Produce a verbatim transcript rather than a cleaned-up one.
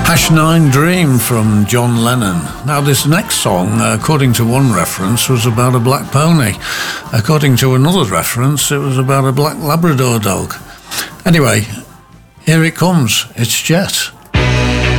Hash nine Dream from John Lennon. Now, this next song, according to one reference, was about a black pony. According to another reference, it was about a black Labrador dog. Anyway, here it comes. It's Jet.